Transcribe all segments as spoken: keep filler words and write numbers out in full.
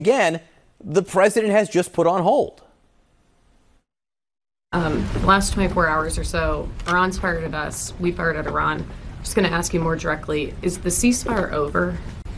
again, the president has just put on hold. Um, last twenty-four hours or so, Iran's fired at us. We fired at Iran. Just going to ask you more directly, is the ceasefire over?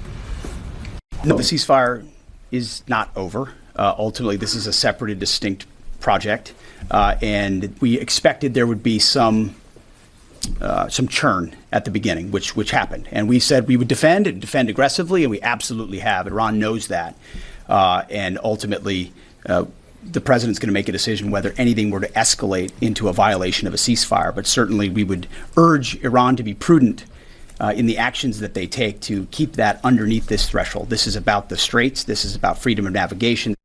No, the ceasefire is not over. Uh, ultimately, this is a separate and distinct project. Uh, and we expected there would be some uh, some churn at the beginning, which which happened. And we said we would defend and defend aggressively, and we absolutely have. Iran knows that. Uh, and ultimately, uh, the president's going to make a decision whether anything were to escalate into a violation of a ceasefire. But certainly we would urge Iran to be prudent uh, in the actions that they take to keep that underneath this threshold. This is about the straits. This is about freedom of navigation.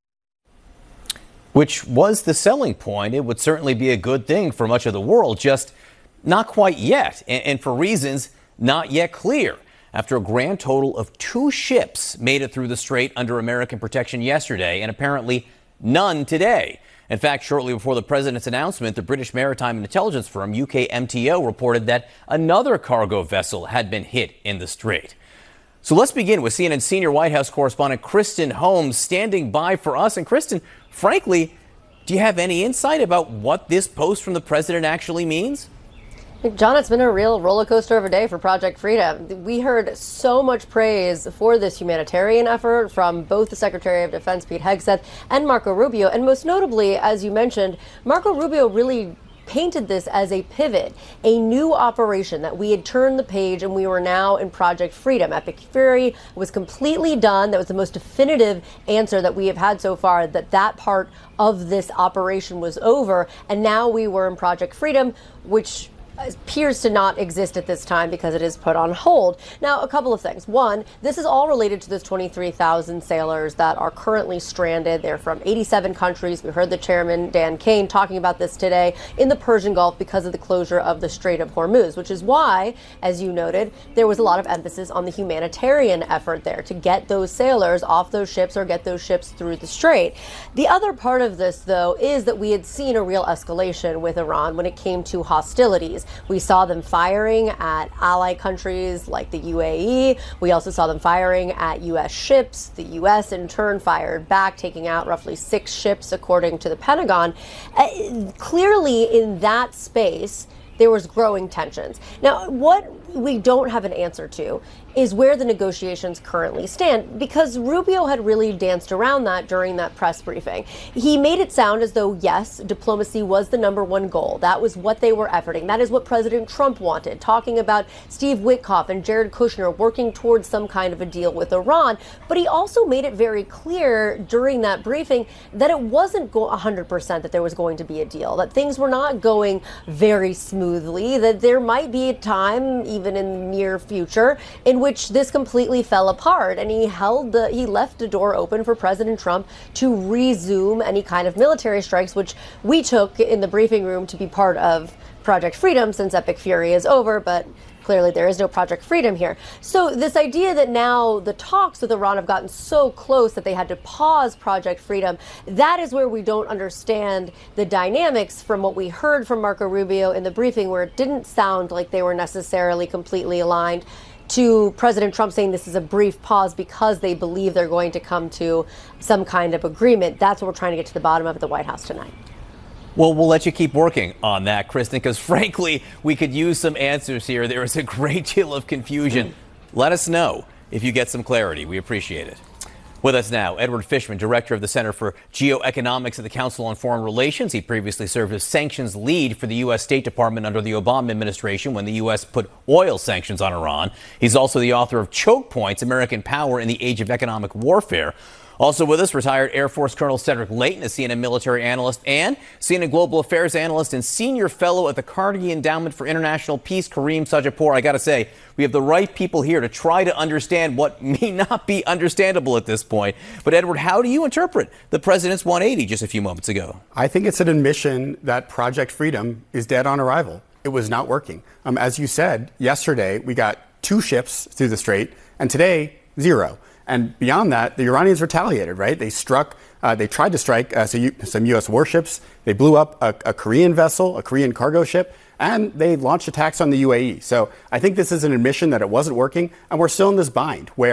Which was the selling point. It would certainly be a good thing for much of the world, just not quite yet, and, and for reasons not yet clear. After a grand total of two ships made it through the strait under American protection yesterday, and apparently none today. In fact, shortly before the president's announcement, the British maritime and intelligence firm U K M T O reported that another cargo vessel had been hit in the strait. So let's begin with C N N senior White House correspondent Kristen Holmes standing by for us. And Kristen, frankly, do you have any insight about what this post from the president actually means? John, it's been a real roller coaster of a day for Project Freedom. We heard so much praise for this humanitarian effort from both the Secretary of Defense, Pete Hegseth, and Marco Rubio. And most notably, as you mentioned, Marco Rubio really painted this as a pivot, a new operation that we had turned the page and we were now in Project Freedom. Epic Fury was completely done. That was the most definitive answer that we have had so far, that that part of this operation was over. And now we were in Project Freedom, which appears to not exist at this time because it is put on hold. Now, a couple of things. One, this is all related to those twenty-three thousand sailors that are currently stranded. They're from eighty-seven countries. We heard the chairman, Dan Kane, talking about this today in the Persian Gulf because of the closure of the Strait of Hormuz, which is why, as you noted, there was a lot of emphasis on the humanitarian effort there to get those sailors off those ships or get those ships through the strait. The other part of this, though, is that we had seen a real escalation with Iran when it came to hostilities. We saw them firing at ally countries like the U A E. We also saw them firing at U S ships. The U S in turn fired back, taking out roughly six ships, according to the Pentagon. Uh, clearly, in that space, there was growing tensions. Now, what we don't have an answer to is where the negotiations currently stand, because Rubio had really danced around that during that press briefing. He made it sound as though, yes, diplomacy was the number one goal. That was what they were efforting. That is what President Trump wanted, talking about Steve Witkoff and Jared Kushner working towards some kind of a deal with Iran. But he also made it very clear during that briefing that it wasn't go- one hundred percent that there was going to be a deal, that things were not going very smoothly, that there might be a time, even in the near future, in which which this completely fell apart, and he held the he left the door open for President Trump to resume any kind of military strikes, which we took in the briefing room to be part of Project Freedom since Epic Fury is over, but clearly there is no Project Freedom here. So this idea that now the talks with Iran have gotten so close that they had to pause Project Freedom, that is where we don't understand the dynamics from what we heard from Marco Rubio in the briefing, where it didn't sound like they were necessarily completely aligned, to President Trump saying this is a brief pause because they believe they're going to come to some kind of agreement. That's what we're trying to get to the bottom of at the White House tonight. Well, we'll let you keep working on that, Kristen, because frankly, we could use some answers here. There is a great deal of confusion. Let us know if you get some clarity. We appreciate it. With us now, Edward Fishman, director of the Center for Geoeconomics at the Council on Foreign Relations. He previously served as sanctions lead for the U S. State Department under the Obama administration when the U S put oil sanctions on Iran. He's also the author of Choke Points, American Power in the Age of Economic Warfare. Also with us, retired Air Force Colonel Cedric Leighton, a C N N military analyst and C N N global affairs analyst and senior fellow at the Carnegie Endowment for International Peace, Kareem Sajapur. I got to say, we have the right people here to try to understand what may not be understandable at this point. But Edward, how do you interpret the president's one eighty just a few moments ago? I think it's an admission that Project Freedom is dead on arrival. It was not working. Um, as you said, yesterday we got two ships through the strait, and today, zero. And beyond that, the Iranians retaliated, right? They struck, uh, they tried to strike uh, some U S warships. They blew up a, a Korean vessel, a Korean cargo ship, and they launched attacks on the U A E. So I think this is an admission that it wasn't working, and we're still in this bind where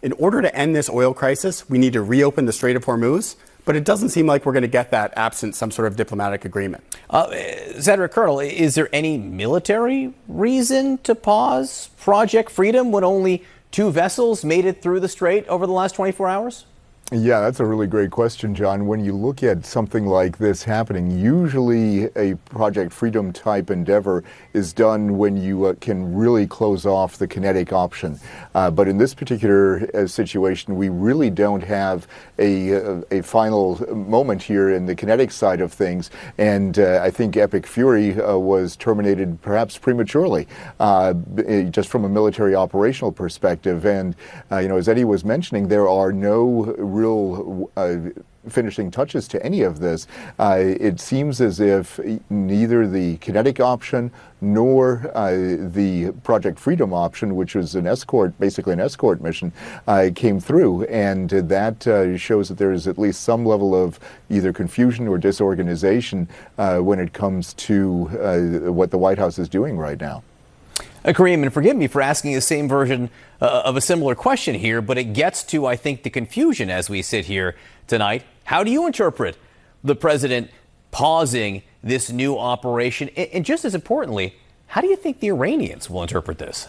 In order to end this oil crisis, we need to reopen the Strait of Hormuz. But it doesn't seem like we're going to get that absent some sort of diplomatic agreement. Uh, Senator Colonel, is there any military reason to pause Project Freedom when only two vessels made it through the strait over the last twenty-four hours? Yeah, that's a really great question, John. When you look at something like this happening, usually a Project Freedom type endeavor is done when you uh, can really close off the kinetic option. Uh, but in this particular uh, situation, we really don't have a, a, a final moment here in the kinetic side of things. And uh, I think Epic Fury uh, was terminated perhaps prematurely, uh, just from a military operational perspective. And, uh, you know, as Eddie was mentioning, there are no real uh, finishing touches to any of this. Uh, it seems as if neither the kinetic option nor uh, the Project Freedom option, which was an escort, basically an escort mission, uh, came through. And that uh, shows that there is at least some level of either confusion or disorganization uh, when it comes to uh, what the White House is doing right now. Uh, Kareem, and forgive me for asking the same version uh, of a similar question here, but it gets to, I think, the confusion as we sit here tonight. How do you interpret the president pausing this new operation? And, and just as importantly, how do you think the Iranians will interpret this?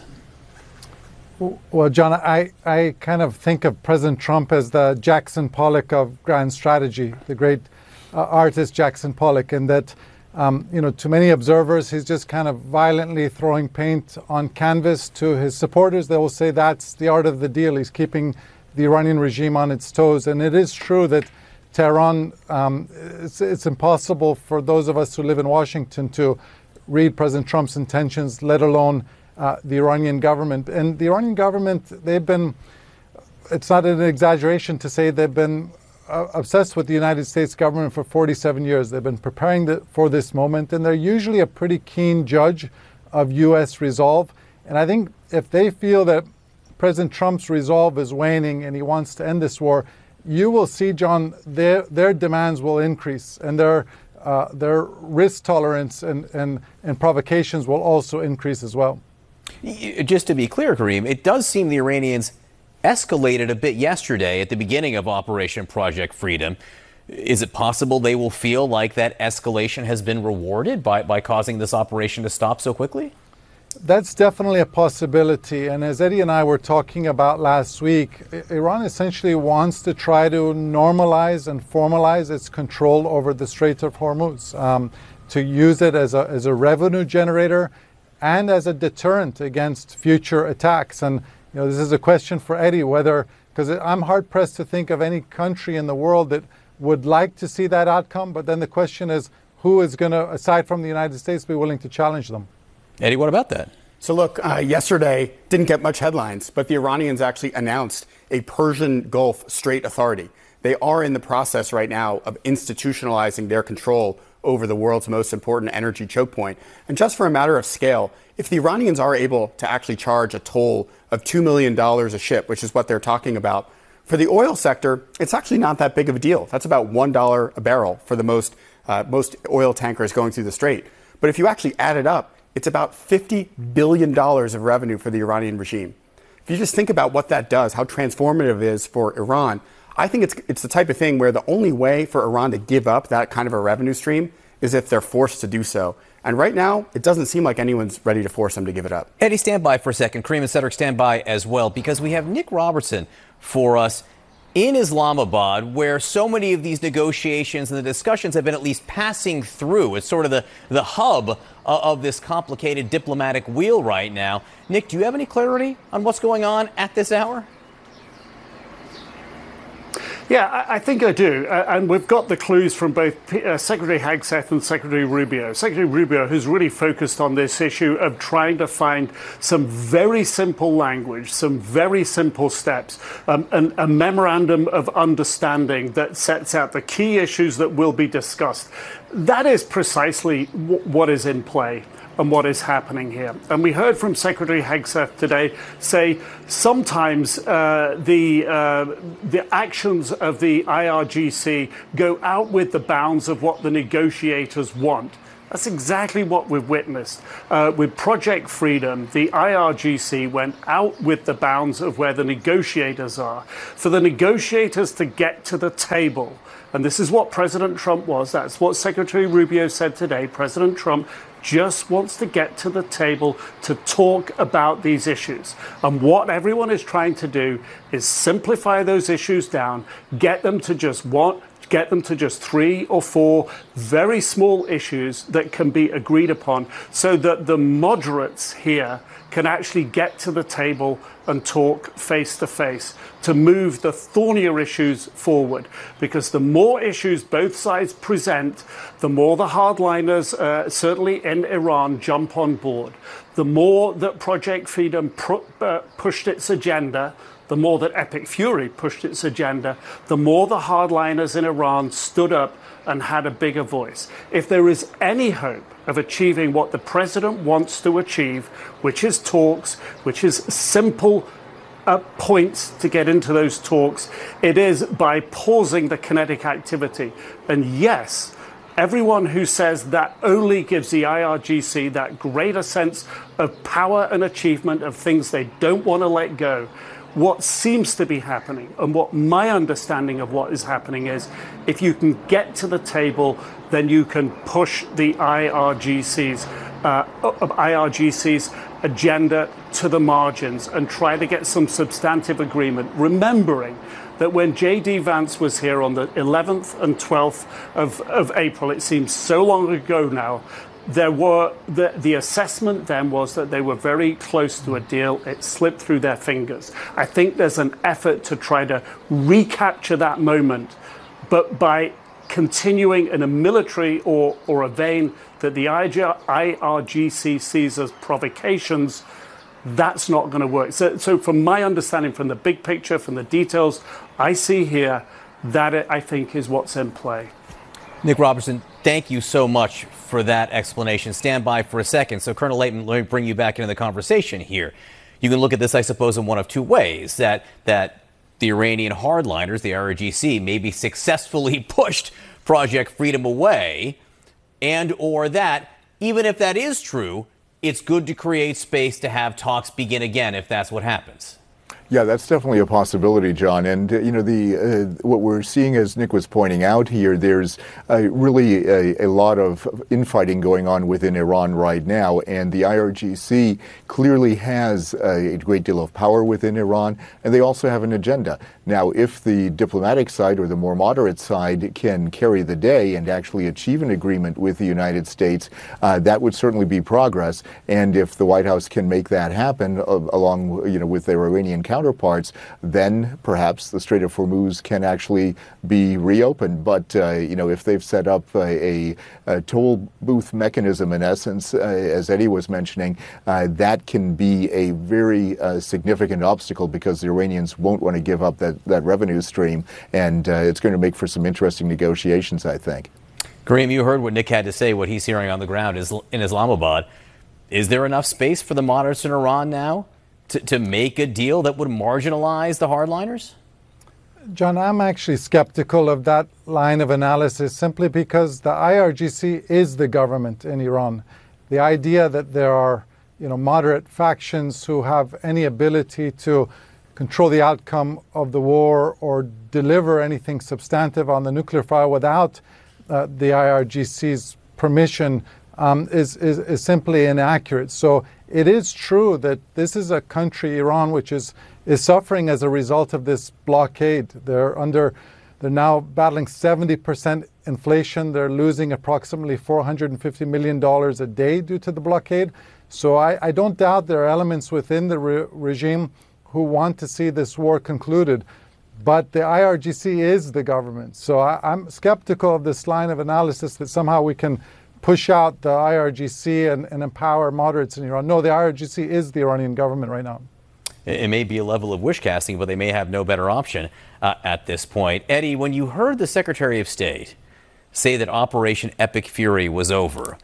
Well, John, I, I kind of think of President Trump as the Jackson Pollock of grand strategy, the great uh, artist Jackson Pollock, and that Um, you know, to many observers, he's just kind of violently throwing paint on canvas. To his supporters, they will say that's the art of the deal. He's keeping the Iranian regime on its toes. And it is true that Tehran, um, it's, it's impossible for those of us who live in Washington to read President Trump's intentions, let alone uh, the Iranian government. And the Iranian government, they've been, it's not an exaggeration to say they've been Uh, obsessed with the United States government for forty-seven years. They've been preparing the, for this moment, and they're usually a pretty keen judge of U S resolve. And I think if they feel that President Trump's resolve is waning and he wants to end this war, you will see, John, their their demands will increase, and their uh, their risk tolerance and, and, and provocations will also increase as well. Just to be clear, Kareem, it does seem the Iranians escalated a bit yesterday at the beginning of Operation Project Freedom. Is it possible they will feel like that escalation has been rewarded by, by causing this operation to stop so quickly? That's definitely a possibility. And as Eddie and I were talking about last week, Iran essentially wants to try to normalize and formalize its control over the Strait of Hormuz, um, to use it as a, as a revenue generator and as a deterrent against future attacks. And you know, this is a question for Eddie, whether, because I'm hard-pressed to think of any country in the world that would like to see that outcome. But then the question is, who is going to, aside from the United States, be willing to challenge them? Eddie, what about that? So look, uh, yesterday didn't get much headlines, but the Iranians actually announced a Persian Gulf Strait Authority. They are in the process right now of institutionalizing their control over the world's most important energy choke point. And just for a matter of scale, if the Iranians are able to actually charge a toll of two million dollars a ship, which is what they're talking about, for the oil sector, it's actually not that big of a deal. That's about one dollar a barrel for the most, uh, most oil tankers going through the strait. But if you actually add it up, it's about fifty billion dollars of revenue for the Iranian regime. If you just think about what that does, how transformative it is for Iran, I think it's, it's the type of thing where the only way for Iran to give up that kind of a revenue stream is if they're forced to do so. And right now, it doesn't seem like anyone's ready to force them to give it up. Eddie, stand by for a second. Kareem and Cedric, stand by as well, because we have Nick Robertson for us in Islamabad, where so many of these negotiations and the discussions have been at least passing through. It's sort of the, the hub uh, of this complicated diplomatic wheel right now. Nick, do you have any clarity on what's going on at this hour? Yeah, I, I think I do. Uh, and we've got the clues from both uh, Secretary Hegseth and Secretary Rubio. Secretary Rubio, who's really focused on this issue of trying to find some very simple language, some very simple steps, um, and a memorandum of understanding that sets out the key issues that will be discussed. That is precisely w- what is in play and what is happening here. And we heard from Secretary Hegseth today say sometimes uh, the uh, the actions of the I R G C go out with the bounds of what the negotiators want. That's exactly what we've witnessed. Uh, with Project Freedom, the I R G C went out with the bounds of where the negotiators are. For the negotiators to get to the table, and this is what President Trump was, that's what Secretary Rubio said today, President Trump just wants to get to the table to talk about these issues. And what everyone is trying to do is simplify those issues down, get them to just one, get them to just three or four very small issues that can be agreed upon so that the moderates here can actually get to the table and talk face to face to move the thornier issues forward. Because the more issues both sides present, the more the hardliners, uh, certainly in Iran, jump on board. The more that Project Freedom pr- uh, pushed its agenda, the more that Epic Fury pushed its agenda, the more the hardliners in Iran stood up and had a bigger voice. If there is any hope of achieving what the president wants to achieve, which is talks, which is simple uh, points to get into those talks, it is by pausing the kinetic activity. And yes, everyone who says that only gives the I R G C that greater sense of power and achievement of things they don't want to let go. What seems to be happening, and what my understanding of what is happening is, if you can get to the table, then you can push the I R G C's uh, I R G C's agenda to the margins and try to get some substantive agreement. Remembering that when J D Vance was here on the eleventh and twelfth of, of April, it seems so long ago now, there were the, the assessment then was that they were very close to a deal. It slipped through their fingers. I think there's an effort to try to recapture that moment, but by continuing in a military or, or a vein that the I R G C sees as provocations, that's not going to work. So, so from my understanding, from the big picture, from the details I see here, that it, I think is what's in play. Nick Robertson, thank you so much for that explanation. Stand by for a second. So, Colonel Leighton, let me bring you back into the conversation here. You can look at this, I suppose, in one of two ways, that that the Iranian hardliners, the I R G C, maybe successfully pushed Project Freedom away, and or that, even if that is true, it's good to create space to have talks begin again if that's what happens. Yeah, that's definitely a possibility, John. And, uh, you know, the uh, what we're seeing, as Nick was pointing out here, there's uh, really a, a lot of infighting going on within Iran right now. And the I R G C clearly has a great deal of power within Iran, and they also have an agenda. Now, if the diplomatic side or the more moderate side can carry the day and actually achieve an agreement with the United States, uh, that would certainly be progress. And if the White House can make that happen, uh, along, you know, with their Iranian counterparts, then perhaps the Strait of Hormuz can actually be reopened. But, uh, you know, if they've set up a, a, a toll booth mechanism, in essence, uh, as Eddie was mentioning, uh, that can be a very uh, significant obstacle because the Iranians won't want to give up that, that revenue stream. And uh, it's going to make for some interesting negotiations, I think. Kareem, you heard what Nick had to say, what he's hearing on the ground is in Islamabad. Is there enough space for the moderates in Iran now to, to make a deal that would marginalize the hardliners? John, I'm actually skeptical of that line of analysis simply because the I R G C is the government in Iran. The idea that there are, you know, moderate factions who have any ability to control the outcome of the war or deliver anything substantive on the nuclear file without uh, the I R G C's permission um, is, is, is simply inaccurate. So it is true that this is a country, Iran, which is, is suffering as a result of this blockade. They're under, they're now battling seventy percent inflation. They're losing approximately four hundred fifty million dollars a day due to the blockade. So I, I don't doubt there are elements within the re- regime who want to see this war concluded. But the I R G C is the government. So I, I'm skeptical of this line of analysis that somehow we can push out the I R G C and, and empower moderates in Iran. No, the I R G C is the Iranian government right now. It may be a level of wish casting, but they may have no better option uh, at this point. Eddie, when you heard the Secretary of State say that Operation Epic Fury was over,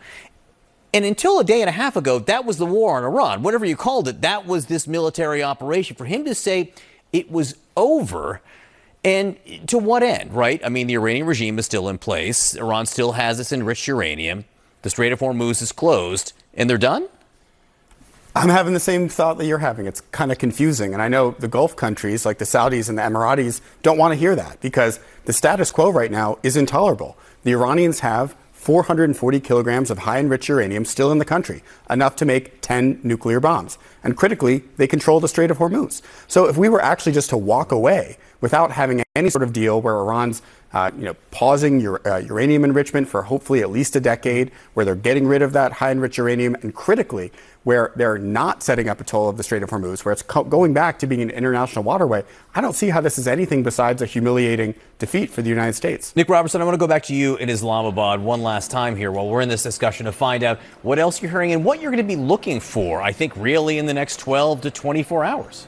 and until a day and a half ago, that was the war on Iran, whatever you called it, that was this military operation. For him to say it was over, and to what end, right? I mean, the Iranian regime is still in place. Iran still has this enriched uranium. the Strait of Hormuz is closed and they're done? I'm having the same thought that you're having. It's kind of confusing. And I know the Gulf countries like the Saudis and the Emiratis don't want to hear that because the status quo right now is intolerable. The Iranians have four hundred forty kilograms of high-enriched uranium still in the country, enough to make ten nuclear bombs. And critically, they control the Strait of Hormuz. So if we were actually just to walk away without having any sort of deal where Iran's uh, you know, pausing ur- uh, uranium enrichment for hopefully at least a decade, where they're getting rid of that high-enriched uranium, and critically, where they're not setting up a toll of the Strait of Hormuz, where it's co- going back to being an international waterway, I don't see how this is anything besides a humiliating defeat for the United States. Nick Robertson, I want to go back to you in Islamabad one last time here while we're in this discussion to find out what else you're hearing and what you're going to be looking for, I think, really in the next twelve to twenty-four hours.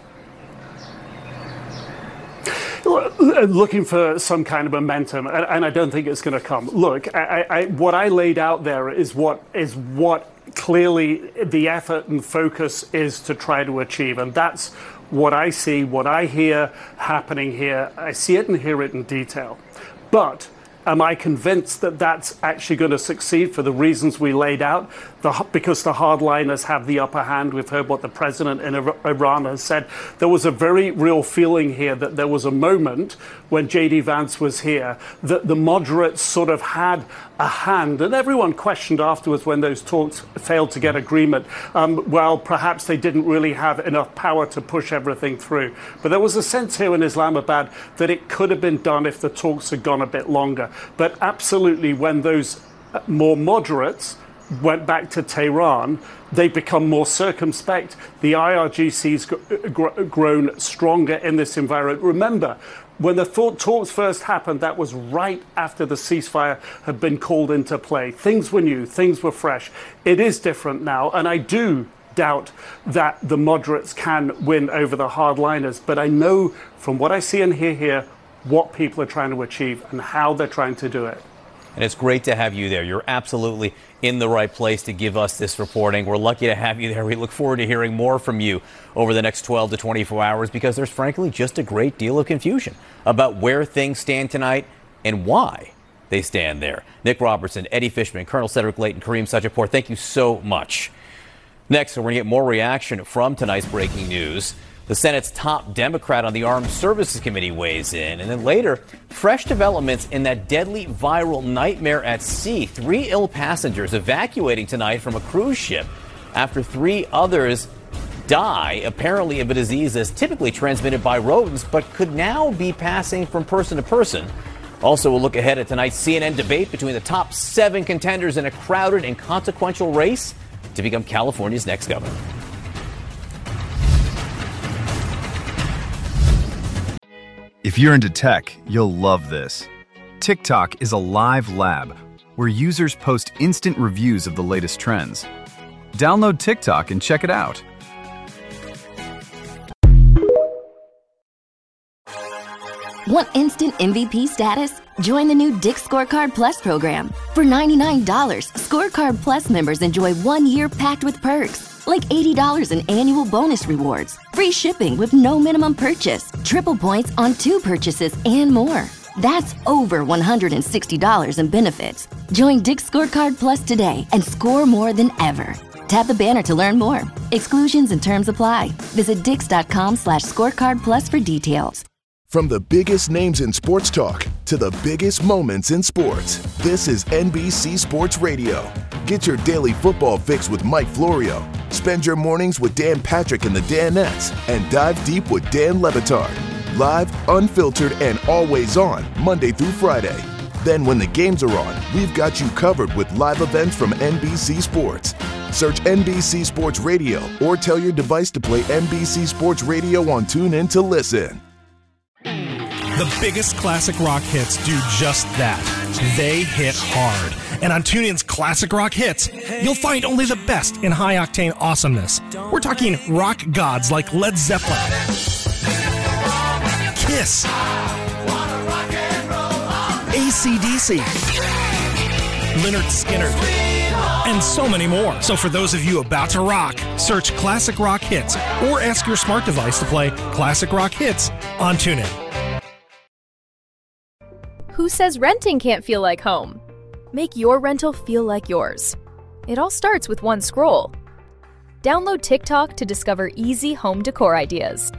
Looking for some kind of momentum, and, and I don't think it's going to come. Look, I, I, what I laid out there is what is what clearly the effort and focus is to try to achieve, and that's what I see, what I hear happening here. I see it and hear it in detail. But am I convinced that that's actually going to succeed for the reasons we laid out? The, because the hardliners have the upper hand. We've heard what the president in Iran has said. There was a very real feeling here that there was a moment when J D Vance was here that the moderates sort of had a hand, and everyone questioned afterwards when those talks failed to get agreement. Um, well, perhaps they didn't really have enough power to push everything through. But there was a sense here in Islamabad that it could have been done if the talks had gone a bit longer. But absolutely, when those more moderates went back to Tehran, they become more circumspect. The I R G C's gr- grown stronger in this environment. Remember, when the thought talks first happened, that was right after the ceasefire had been called into play. Things were new, things were fresh. It is different now, and I do doubt that the moderates can win over the hardliners. But I know from what I see and hear here what people are trying to achieve and how they're trying to do it. And it's great to have you there. You're absolutely in the right place to give us this reporting. We're lucky to have you there. We look forward to hearing more from you over the next twelve to twenty-four hours because there's frankly just a great deal of confusion about where things stand tonight and why they stand there. Nick Robertson, Eddie Fishman, Colonel Cedric Leighton, Kareem Sajapur, thank you so much. Next, we're going to get more reaction from tonight's breaking news. The Senate's top Democrat on the Armed Services Committee weighs in. And then later, fresh developments in that deadly viral nightmare at sea. Three ill passengers evacuating tonight from a cruise ship after three others die, apparently of a disease that's typically transmitted by rodents, but could now be passing from person to person. Also, we'll look ahead at tonight's C N N debate between the top seven contenders in a crowded and consequential race to become California's next governor. If you're into tech, you'll love this. TikTok is a live lab where users post instant reviews of the latest trends. Download TikTok and check it out. Want instant M V P status? Join the new Dick's Scorecard Plus program. For ninety-nine dollars, Scorecard Plus members enjoy one year packed with perks, like eighty dollars in annual bonus rewards, free shipping with no minimum purchase, triple points on two purchases, and more. That's over one hundred sixty dollars in benefits. Join Dick's Scorecard Plus today and score more than ever. Tap the banner to learn more. Exclusions and terms apply. Visit dix.com slash scorecard plus for details. From the biggest names in sports talk to the biggest moments in sports, this is N B C Sports Radio. Get your daily football fix with Mike Florio. Spend your mornings with Dan Patrick and the Danettes, and dive deep with Dan Le Batard. Live, unfiltered, and always on, Monday through Friday. Then when the games are on, we've got you covered with live events from N B C Sports. Search N B C Sports Radio or tell your device to play N B C Sports Radio on TuneIn to listen. The biggest classic rock hits do just that. They hit hard. And on TuneIn's Classic Rock Hits, you'll find only the best in high-octane awesomeness. We're talking rock gods like Led Zeppelin, Kiss, A C D C, Lynyrd Skynyrd, and so many more. So for those of you about to rock, search Classic Rock Hits or ask your smart device to play Classic Rock Hits on TuneIn. Who says renting can't feel like home? Make your rental feel like yours. It all starts with one scroll. Download TikTok to discover easy home decor ideas.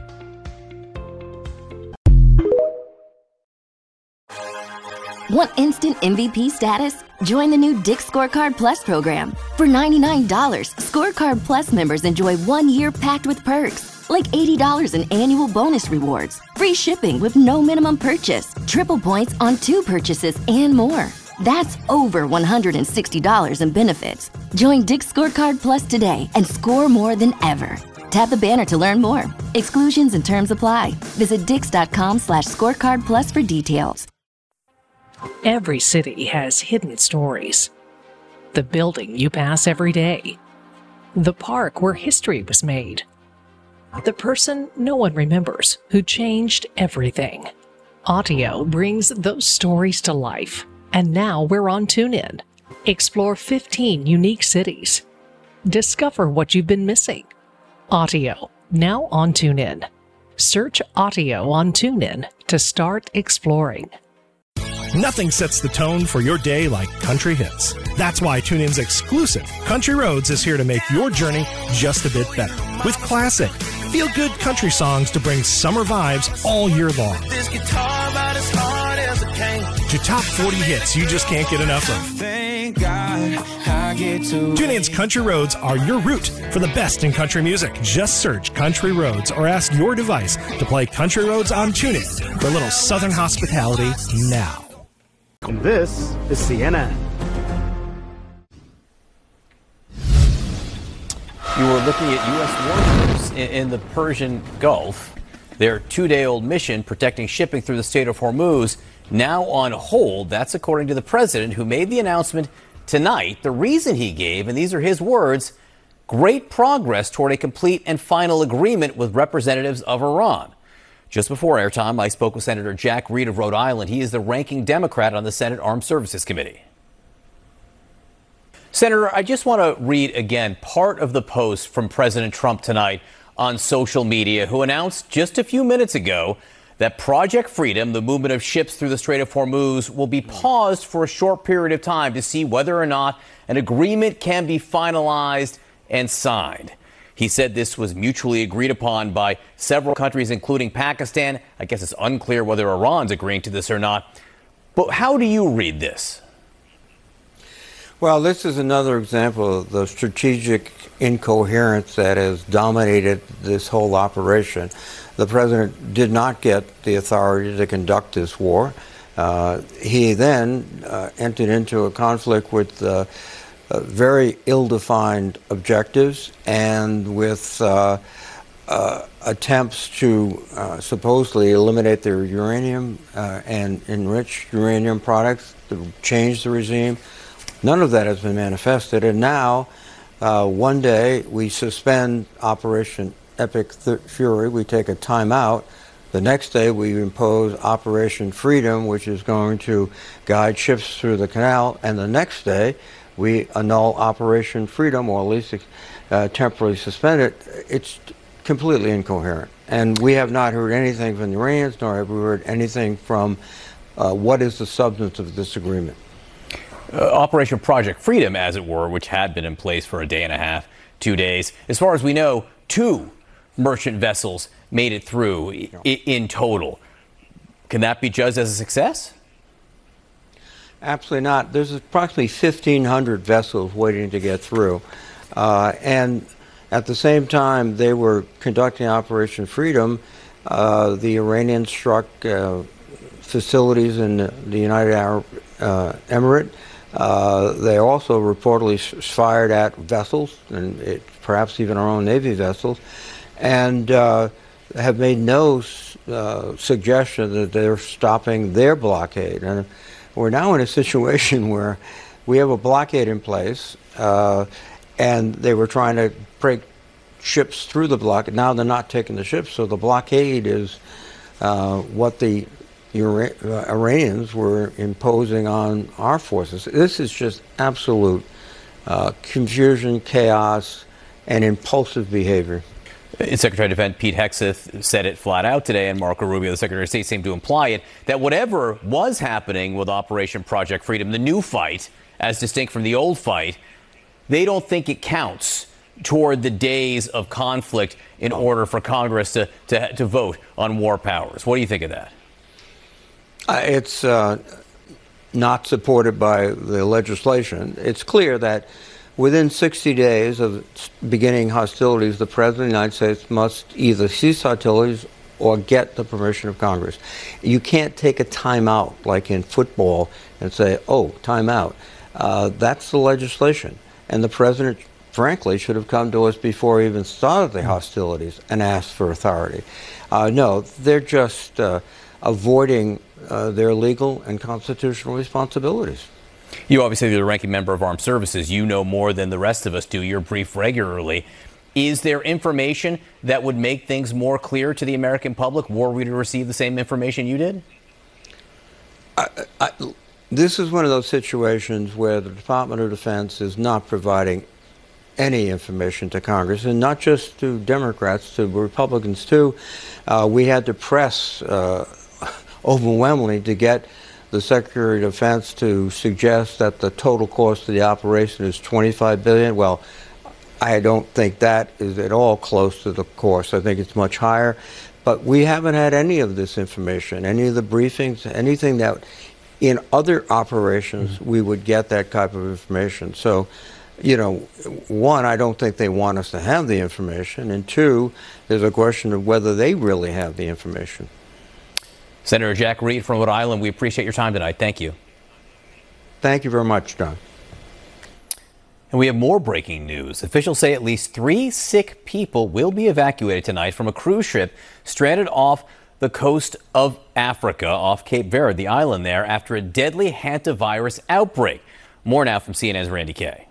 Want instant M V P status? Join the new Dick's Scorecard Plus program. For ninety-nine dollars, Scorecard Plus members enjoy one year packed with perks, like eighty dollars in annual bonus rewards, free shipping with no minimum purchase, triple points on two purchases, and more. That's over one hundred sixty dollars in benefits. Join Dick's Scorecard Plus today and score more than ever. Tap the banner to learn more. Exclusions and terms apply. Visit dix.com slash scorecard plus for details. Every city has hidden stories. The building you pass every day. The park where history was made. The person no one remembers who changed everything. Audio brings those stories to life. And now we're on TuneIn. Explore fifteen unique cities. Discover what you've been missing. Audio, now on TuneIn. Search Audio on TuneIn to start exploring. Nothing sets the tone for your day like country hits. That's why TuneIn's exclusive Country Roads is here to make your journey just a bit better. With classic, feel-good country songs to bring summer vibes all year long. This guitar about as hard as it can. To top forty hits you just can't get enough of. Thank God I get to. TuneIn's Country Roads are your route for the best in country music. Just search Country Roads or ask your device to play Country Roads on TuneIn for a little Southern hospitality now. And this is C N N. You were looking at U S warship's in, in the Persian Gulf. Their two-day-old mission protecting shipping through the Strait of Hormuz now on hold. That's according to the president, who made the announcement tonight. The reason he gave, and these are his words, great progress toward a complete and final agreement with representatives of Iran. Just before airtime, I spoke with Senator Jack Reed of Rhode Island. He is the ranking Democrat on the Senate Armed Services Committee. Senator, I just want to read again part of the post from President Trump tonight on social media, who announced just a few minutes ago that Project Freedom, the movement of ships through the Strait of Hormuz, will be paused for a short period of time to see whether or not an agreement can be finalized and signed. He said this was mutually agreed upon by several countries, including Pakistan. I guess it's unclear whether Iran's agreeing to this or not. But how do you read this? Well, this is another example of the strategic incoherence that has dominated this whole operation. The president did not get the authority to conduct this war. Uh, he then uh, entered into a conflict with uh, uh, very ill-defined objectives and with uh, uh, attempts to uh, supposedly eliminate their uranium uh, and enrich uranium products, to change the regime. None of that has been manifested, and now, uh, one day, we suspend Operation Epic Fury, we take a timeout. The next day, we impose Operation Freedom, which is going to guide ships through the canal, and the next day, we annul Operation Freedom, or at least uh, temporarily suspend it. It's completely incoherent, and we have not heard anything from the Iranians, nor have we heard anything from uh, what is the substance of this agreement. Uh, Operation Project Freedom, as it were, which had been in place for a day and a half, two days. As far as we know, two merchant vessels made it through I- in total. Can that be judged as a success? Absolutely not. There's approximately fifteen hundred vessels waiting to get through. Uh, and at the same time they were conducting Operation Freedom, uh, the Iranians struck uh, facilities in the United Arab uh, Emirates. Uh, they also reportedly fired at vessels, and it, perhaps even our own Navy vessels, and uh, have made no uh, suggestion that they're stopping their blockade. And we're now in a situation where we have a blockade in place, uh, and they were trying to break ships through the blockade. Now they're not taking the ships, so the blockade is uh, what the Ira- uh, Iranians were imposing on our forces. This is just absolute uh, confusion, chaos, and impulsive behavior. Secretary of Defense Pete Hegseth said it flat out today, and Marco Rubio, the Secretary of State, seemed to imply it, that whatever was happening with Operation Project Freedom, the new fight, as distinct from the old fight, they don't think it counts toward the days of conflict in order for Congress to, to, to vote on war powers. What do you think of that? Uh, it's uh, not supported by the legislation. It's clear that within sixty days of beginning hostilities, the President of the United States must either cease hostilities or get the permission of Congress. You can't take a timeout like in football and say, oh, timeout. Uh, that's the legislation. And the President, frankly, should have come to us before he even started the hostilities and asked for authority. Uh, no, they're just uh, avoiding uh, their legal and constitutional responsibilities. You obviously are the ranking member of Armed Services. You know more than the rest of us do. You're briefed regularly. Is there information that would make things more clear to the American public were we to receive the same information you did? I, I, this is one of those situations where the Department of Defense is not providing any information to Congress, and not just to Democrats, to Republicans too. Uh, we had to press uh, overwhelmingly to get the Secretary of Defense to suggest that the total cost of the operation is twenty-five billion dollars. Well, I don't think that is at all close to the cost. I think it's much higher. But we haven't had any of this information, any of the briefings, anything that in other operations mm-hmm. we would get that type of information. So, you know, one, I don't think they want us to have the information. And two, there's a question of whether they really have the information. Senator Jack Reed from Rhode Island, we appreciate your time tonight. Thank you. Thank you very much, John. And we have more breaking news. Officials say at least three sick people will be evacuated tonight from a cruise ship stranded off the coast of Africa, off Cape Verde, the island there, after a deadly hantavirus outbreak. More now from C N N's Randy Kay.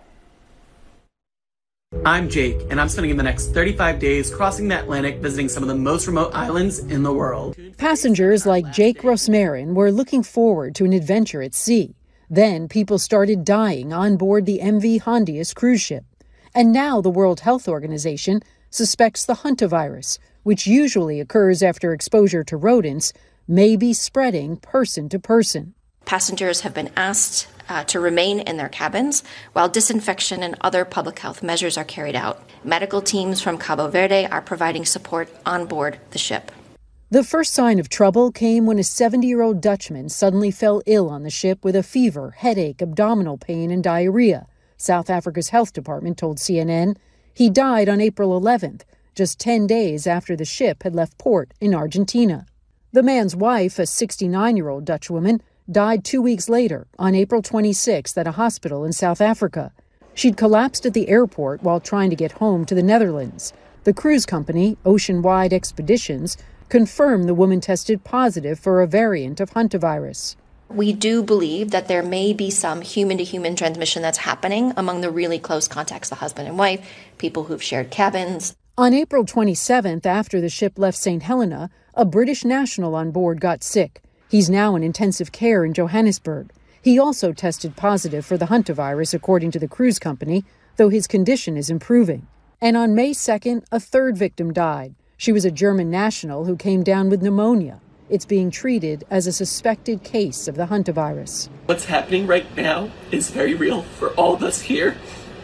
I'm Jake, and I'm spending the next thirty-five days crossing the Atlantic visiting some of the most remote islands in the world. Passengers like Jake Rosmarin were looking forward to an adventure at sea. Then people started dying on board the M V Hondius cruise ship. And now the World Health Organization suspects the hantavirus, which usually occurs after exposure to rodents, may be spreading person to person. Passengers have been asked uh, to remain in their cabins while disinfection and other public health measures are carried out. Medical teams from Cabo Verde are providing support on board the ship. The first sign of trouble came when a seventy-year-old Dutchman suddenly fell ill on the ship with a fever, headache, abdominal pain, and diarrhea. South Africa's health department told C N N he died on April eleventh, just ten days after the ship had left port in Argentina. The man's wife, a sixty-nine-year-old Dutch woman, died two weeks later on April twenty-sixth at a hospital in South Africa. She'd collapsed at the airport while trying to get home to the Netherlands. The cruise company, Oceanwide Expeditions, confirmed the woman tested positive for a variant of hantavirus. We do believe that there may be some human-to-human transmission that's happening among the really close contacts, the husband and wife, people who've shared cabins. On April twenty-seventh, after the ship left Saint Helena, a British national on board got sick. He's now in intensive care in Johannesburg. He also tested positive for the hantavirus, according to the cruise company, though his condition is improving. And on May second, a third victim died. She was a German national who came down with pneumonia. It's being treated as a suspected case of the hantavirus. What's happening right now is very real for all of us here.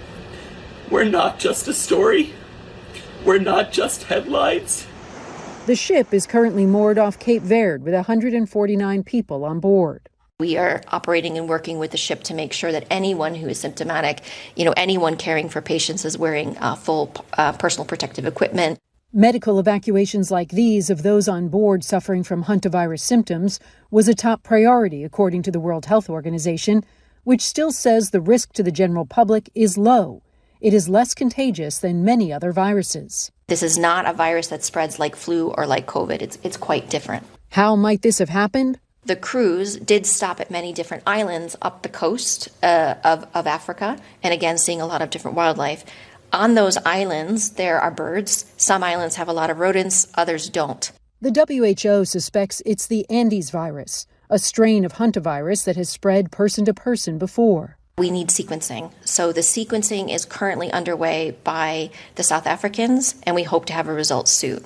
We're not just a story. We're not just headlines. The ship is currently moored off Cape Verde with one hundred forty-nine people on board. We are operating and working with the ship to make sure that anyone who is symptomatic, you know, anyone caring for patients is wearing uh, full uh, personal protective equipment. Medical evacuations like these of those on board suffering from hantavirus symptoms was a top priority, according to the World Health Organization, which still says the risk to the general public is low. It is less contagious than many other viruses. This is not a virus that spreads like flu or like COVID. It's, it's quite different. How might this have happened? The cruise did stop at many different islands up the coast uh, of, of Africa, and again, seeing a lot of different wildlife. On those islands, there are birds. Some islands have a lot of rodents, others don't. The W H O suspects it's the Andes virus, a strain of hantavirus that has spread person to person before. We need sequencing. So the sequencing is currently underway by the South Africans, and we hope to have a result soon.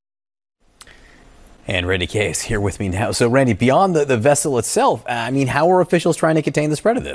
And Randy Kay is here with me now. So, Randy, beyond the, the vessel itself, I mean, how are officials trying to contain the spread of this?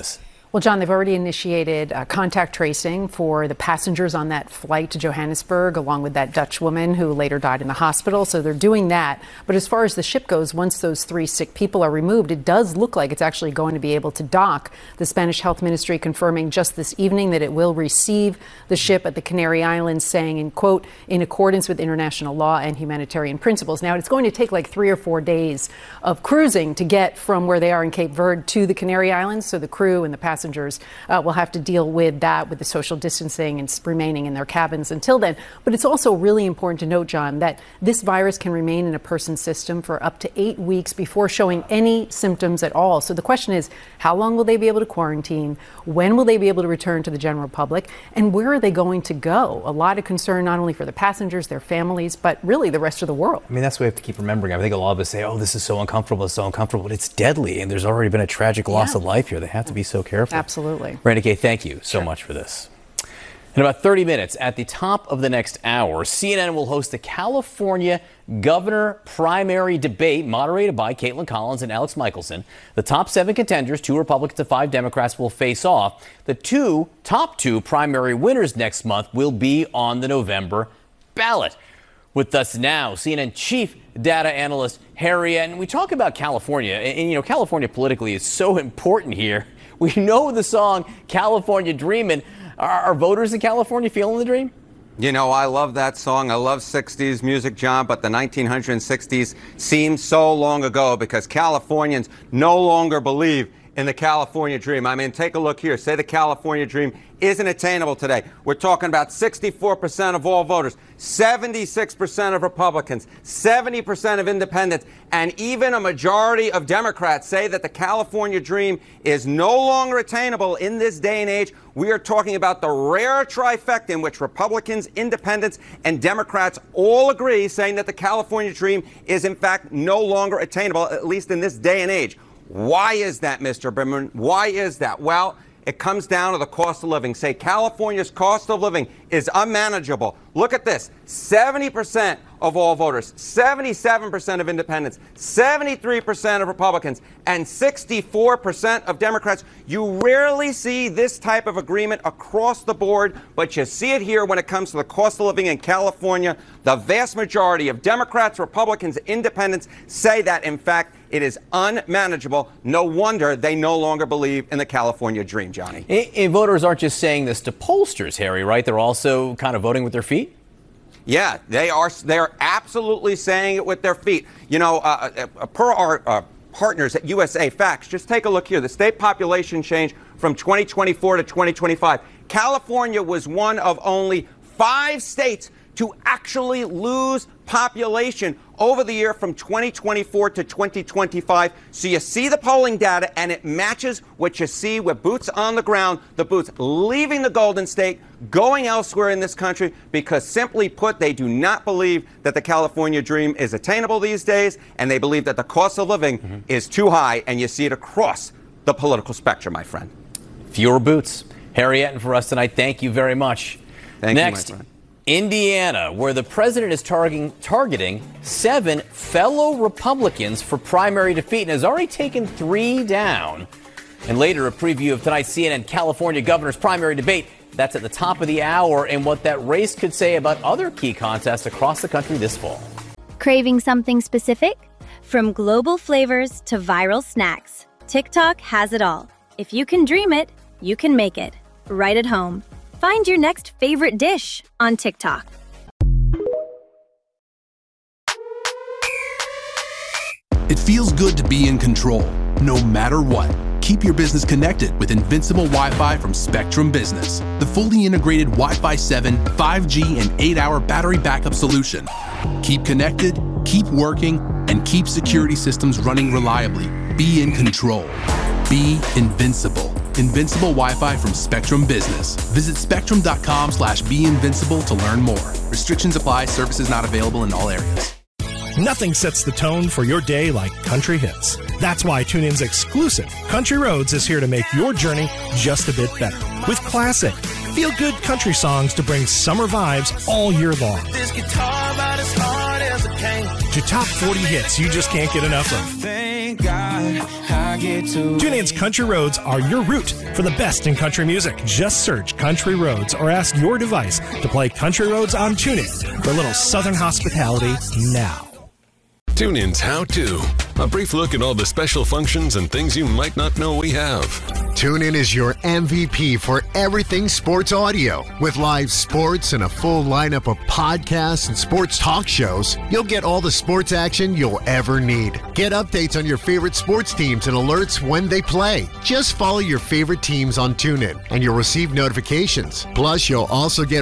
Well, John, they've already initiated uh, contact tracing for the passengers on that flight to Johannesburg, along with that Dutch woman who later died in the hospital. So they're doing that. But as far as the ship goes, once those three sick people are removed, it does look like it's actually going to be able to dock. The Spanish Health Ministry confirming just this evening that it will receive the ship at the Canary Islands, saying, in quote, in accordance with international law and humanitarian principles. Now, it's going to take like three or four days of cruising to get from where they are in Cape Verde to the Canary Islands. So the crew and the passengers Passengers uh, will have to deal with that, with the social distancing and remaining in their cabins until then. But it's also really important to note, John, that this virus can remain in a person's system for up to eight weeks before showing any symptoms at all. So the question is, how long will they be able to quarantine? When will they be able to return to the general public? And where are they going to go? A lot of concern not only for the passengers, their families, but really the rest of the world. I mean, that's what we have to keep remembering. I think a lot of us say, oh, this is so uncomfortable, it's so uncomfortable, but it's deadly. And there's already been a tragic loss Yeah. of life here. They have to be so careful. Absolutely. Randy Kay, thank you so much for this. In about thirty minutes, at the top of the next hour, C N N will host the California governor primary debate moderated by Caitlin Collins and Alex Michelson. The top seven contenders, two Republicans and five Democrats, will face off. The two top two primary winners next month will be on the November ballot. With us now, C N N chief data analyst Harry, and we talk about California, and, and you know, California politically is so important here. We know the song California Dreamin'. Are, are voters in California feeling the dream? You know, I love that song. I love sixties music, John, but the nineteen sixties seems so long ago because Californians no longer believe in the California dream. I mean, take a look here. Say the California dream isn't attainable today. We're talking about sixty-four percent of all voters, seventy-six percent of Republicans, seventy percent of independents, and even a majority of Democrats say that the California dream is no longer attainable in this day and age. We are talking about the rare trifecta in which Republicans, independents, and Democrats all agree, saying that the California dream is, in fact, no longer attainable, at least in this day and age. Why is that, Mister Brimmer? Why is that? Well, it comes down to the cost of living. Say California's cost of living is unmanageable. Look at this. seventy percent of all voters, seventy-seven percent of independents, seventy-three percent of Republicans, and sixty-four percent of Democrats. You rarely see this type of agreement across the board, but you see it here when it comes to the cost of living in California. The vast majority of Democrats, Republicans, independents say that, in fact, it is unmanageable. No wonder they no longer believe in the California dream, Johnny. And, and voters aren't just saying this to pollsters, Harry, right? They're also kind of voting with their feet? Yeah, they are. They are absolutely saying it with their feet. You know, uh, uh, per our uh, partners at U S A Facts, just take a look here. The state population change from twenty twenty-four to twenty twenty-five. California was one of only five states to actually lose population over the year from twenty twenty-four to twenty twenty-five. So you see the polling data, and it matches what you see with boots on the ground, the boots leaving the Golden State, going elsewhere in this country, because simply put, they do not believe that the California dream is attainable these days, and they believe that the cost of living mm-hmm. is too high, and you see it across the political spectrum, my friend. Fewer boots. Harry Etten for us tonight. Thank you very much. Thank Next, you, my friend. Indiana, where the president is targeting, targeting seven fellow Republicans for primary defeat and has already taken three down. And later, a preview of tonight's C N N California governor's primary debate. That's at the top of the hour, and what that race could say about other key contests across the country this fall. Craving something specific? From global flavors to viral snacks, TikTok has it all. If you can dream it, you can make it. Right at home. Find your next favorite dish on TikTok. It feels good to be in control, no matter what. Keep your business connected with Invincible Wi-Fi from Spectrum Business, the fully integrated Wi-Fi seven, five G, and eight hour battery backup solution. Keep connected, keep working, and keep security systems running reliably. Be in control. Be invincible. Invincible Wi-Fi from Spectrum Business. Visit spectrum.com slash be invincible to learn more. Restrictions apply. Services not available in all areas. Nothing sets the tone for your day like country hits. That's why TuneIn's exclusive Country Roads is here to make your journey just a bit better. With classic, feel-good country songs to bring summer vibes all year long. This guitar about as hard as a cane. To top forty hits you just can't get enough of. Thank God I get to TuneIn's Country Roads are your route for the best in country music. Just search Country Roads or ask your device to play Country Roads on TuneIn for a little Southern hospitality now. TuneIn's How To. A brief look at all the special functions and things you might not know we have. TuneIn is your M V P for everything sports audio. With live sports and a full lineup of podcasts and sports talk shows, you'll get all the sports action you'll ever need. Get updates on your favorite sports teams and alerts when they play. Just follow your favorite teams on TuneIn and you'll receive notifications. Plus, you'll also get